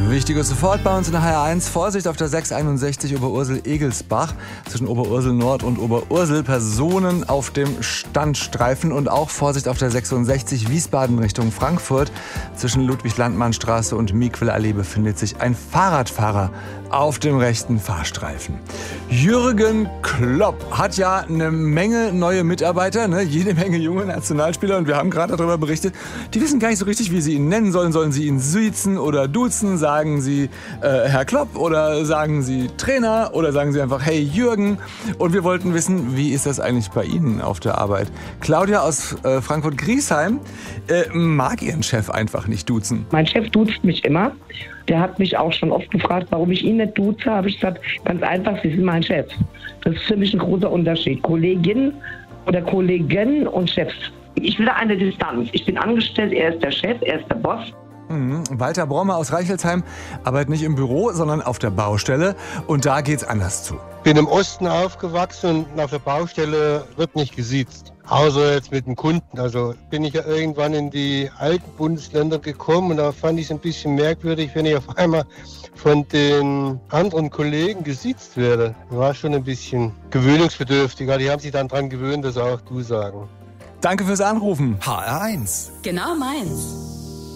Wichtiges sofort bei uns in der HR1. Vorsicht auf der 661 Oberursel-Egelsbach. Zwischen Oberursel Nord und Oberursel Personen auf dem Standstreifen. Und auch Vorsicht auf der 66 Wiesbaden Richtung Frankfurt. Zwischen Ludwig-Landmann-Straße und Miquel-Allee befindet sich ein Fahrradfahrer auf dem rechten Fahrstreifen. Jürgen Klopp hat ja eine Menge neue Mitarbeiter, ne? Jede Menge junge Nationalspieler. Und wir haben gerade darüber berichtet, die wissen gar nicht so richtig, wie sie ihn nennen sollen. Sollen sie ihn siezen oder duzen? Sagen sie Herr Klopp oder sagen sie Trainer oder sagen sie einfach Hey Jürgen? Und wir wollten wissen, wie ist das eigentlich bei Ihnen auf der Arbeit? Claudia aus Frankfurt-Griesheim mag ihren Chef einfach nicht duzen. Mein Chef duzt mich immer. Der hat mich auch schon oft gefragt, warum ich ihn nicht duze. Habe ich gesagt, ganz einfach, Sie sind mein Chef. Das ist für mich ein großer Unterschied. Kollegin oder Kollegen und Chefs. Ich will da eine Distanz. Ich bin angestellt, er ist der Chef, er ist der Boss. Walter Brommer aus Reichelsheim arbeitet nicht im Büro, sondern auf der Baustelle. Und da geht's anders zu. Ich bin im Osten aufgewachsen und auf der Baustelle wird nicht gesiezt. Außer jetzt mit dem Kunden. Also bin ich ja irgendwann in die alten Bundesländer gekommen und da fand ich es ein bisschen merkwürdig, wenn ich auf einmal von den anderen Kollegen gesiezt werde. War schon ein bisschen gewöhnungsbedürftig. Die haben sich dann dran gewöhnt, dass auch du sagen. Danke fürs Anrufen. HR1. Genau meins.